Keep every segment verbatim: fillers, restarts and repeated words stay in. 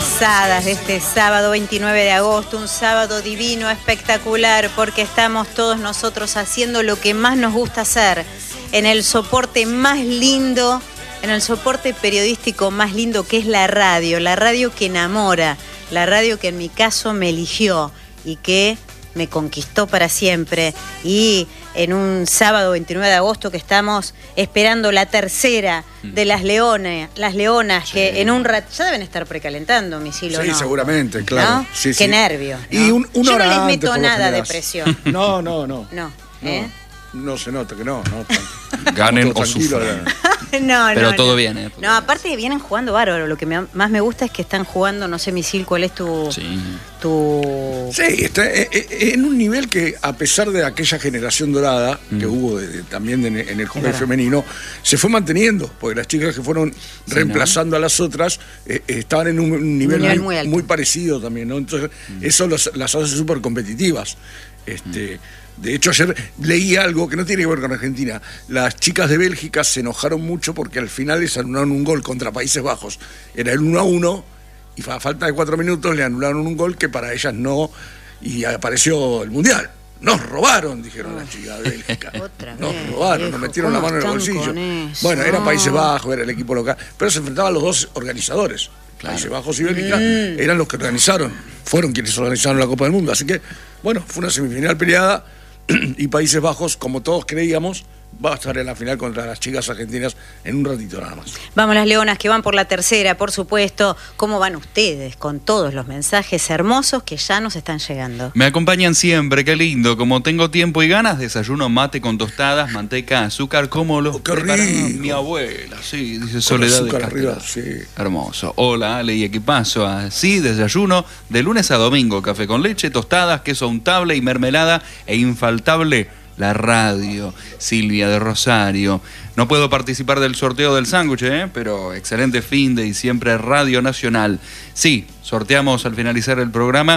pasadas de este sábado veintinueve de agosto, un sábado divino, espectacular, porque estamos todos nosotros haciendo lo que más nos gusta hacer, en el soporte más lindo, en el soporte periodístico más lindo, que es la radio, la radio que enamora, la radio que en mi caso me eligió y que me conquistó para siempre. Y en un sábado veintinueve de agosto que estamos esperando la tercera de las leones, las leonas, sí, que en un rato ya deben estar precalentando, Misilo, sí, ¿no? seguramente, claro. ¿No? Sí, Qué sí. nervio, ¿no? Y un, una Yo hora no les antes, meto por lo nada de general. presión. No, no, no. No, No, ¿eh? no se nota que no, no. Ganen Todo o tranquilo, sufran. No, Pero no, todo no. bien, ¿eh? Todo no, bien. aparte vienen jugando bárbaro. Lo que me- más me gusta es que están jugando, no sé, Misil, ¿cuál es tu... Sí. tu... Sí, está eh, eh, en un nivel que, a pesar de aquella generación dorada que Mm. hubo de- de- también en, en el hockey verdad. femenino, se fue manteniendo, porque las chicas que fueron Sí, reemplazando a las otras eh, eh, estaban en un, un nivel, nivel muy, muy alto. muy parecido también, ¿no? Entonces, eso los- las hace súper competitivas. Este, De hecho, ayer leí algo que no tiene que ver con Argentina. Las chicas de Bélgica se enojaron mucho porque al final les anularon un gol contra Países Bajos. Era el uno a uno y a falta de cuatro minutos le anularon un gol que para ellas no, y apareció el Mundial. Nos robaron, dijeron las chicas de Bélgica. Otra Nos vez, robaron, viejo, nos metieron la ¿cómo mano en el están bolsillo. con eso? Bueno, era Países Bajos, era el equipo local, pero se enfrentaban los dos organizadores. Claro. Países Bajos y Bélgica Mm. eran los que organizaron, fueron quienes organizaron la Copa del Mundo. Así que, bueno, fue una semifinal peleada y Países Bajos, como todos creíamos, va a estar en la final contra las chicas argentinas en un ratito nada más. Vamos las leonas que van por la tercera, por supuesto. ¿Cómo van ustedes con todos los mensajes hermosos que ya nos están llegando? Me acompañan siempre, qué lindo. Como tengo tiempo y ganas, desayuno mate con tostadas, manteca, azúcar, como los Oh, qué preparaba rico. mi abuela. Sí, dice Con Soledad de azúcar Castro. arriba, sí. Hermoso. Hola, Ale y equipazo. Así, desayuno de lunes a domingo. Café con leche, tostadas, queso untable y mermelada. E infaltable, la radio. Silvia de Rosario. No puedo participar del sorteo del sándwich, ¿eh? Pero excelente fin de y siempre Radio Nacional. Sí, sorteamos al finalizar el programa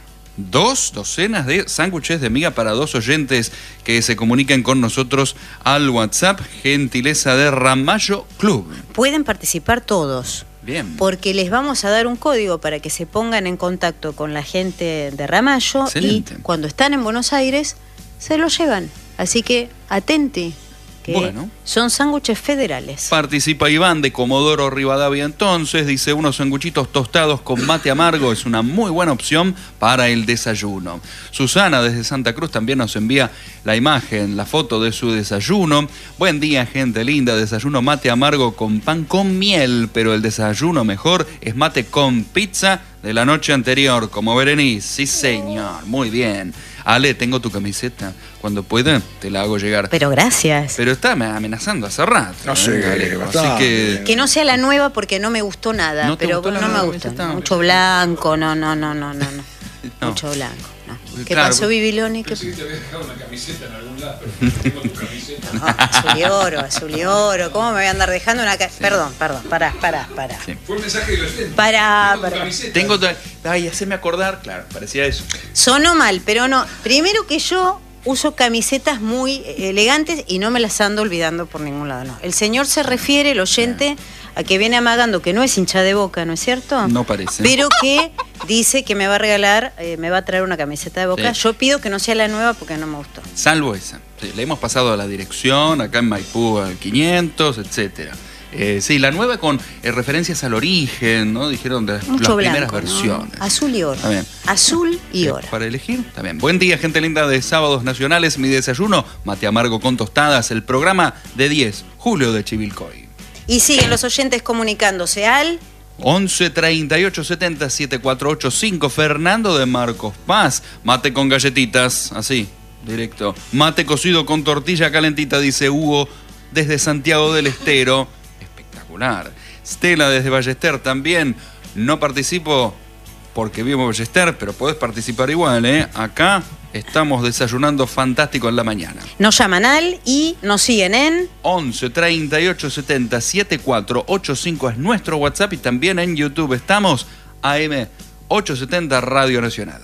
dos docenas de sándwiches de miga para dos oyentes que se comuniquen con nosotros al WhatsApp, gentileza de Ramallo Club. Pueden participar todos, Bien. porque les vamos a dar un código para que se pongan en contacto con la gente de Ramallo. Excelente. Y cuando están en Buenos Aires se lo llevan. Así que atente, que Bueno. son sándwiches federales. Participa Iván de Comodoro Rivadavia entonces, dice unos sanguchitos tostados con mate amargo, es una muy buena opción para el desayuno. Susana desde Santa Cruz también nos envía la imagen, la foto de su desayuno. Buen día, gente linda, desayuno mate amargo con pan con miel, pero el desayuno mejor es mate con pizza de la noche anterior, como Berenice. Sí, señor, muy bien. Ale, tengo tu camiseta. Cuando pueda, te la hago llegar. Pero gracias. Pero está amenazando hace rato. No sé, ¿eh, Ale? Así bastante. que... Que no sea la nueva porque no me gustó nada. ¿No te pero gustó no la me nueva gusta. camiseta? Mucho blanco, no, no, no, no, no. no. No. Mucho blanco. No. ¿Qué Claro. pasó, Bibiloni? ¿Qué... Pensé que te habías dejado una camiseta en algún lado, pero no tengo tu camiseta. No, azul y oro, azul y oro. ¿Cómo me voy a andar dejando una ca... Perdón, perdón, pará, pará, pará. Sí. Fue un mensaje de oyente. Pará, Tengo tu pará. camiseta. Tengo... otra- Ay, haceme acordar. Claro, parecía eso. Sonó mal, pero no. Primero que yo uso camisetas muy elegantes y no me las ando olvidando por ningún lado, no. El señor se refiere, el oyente, a que viene amagando que no es hincha de Boca, ¿no es cierto? No parece. Pero que dice que me va a regalar, eh, me va a traer una camiseta de Boca. Sí. Yo pido que no sea la nueva porque no me gustó. Salvo esa. Sí, le hemos pasado a la dirección, acá en Maipú al quinientos, etcétera. Eh, sí, la nueva con eh, referencias al origen, ¿no? Dijeron de las Mucho primeras blanco, ¿no? versiones. Azul y oro. Está bien. Azul y Eh, oro. Para elegir, está bien. Buen día, gente linda de Sábados Nacionales. Mi desayuno, mate amargo con tostadas. El programa de diez, Julio de Chivilcoy. Y siguen los oyentes comunicándose al... once treinta y ocho setenta setecientos cuarenta y ocho cinco. Fernando de Marcos Paz. Mate con galletitas, así, directo. Mate cocido con tortilla calentita, dice Hugo desde Santiago del Estero. Espectacular. Stella desde Ballester también. No participo porque vivo en Ballester, pero podés participar igual, ¿eh? Acá estamos desayunando fantástico en la mañana. Nos llaman al y nos siguen en... once treinta y ocho setenta setenta y cuatro ochenta y cinco es nuestro WhatsApp y también en YouTube estamos A M ochocientos setenta Radio Nacional.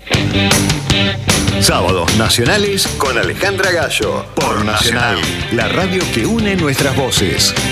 Sábados Nacionales con Alejandra Gallo por Nacional, la radio que une nuestras voces.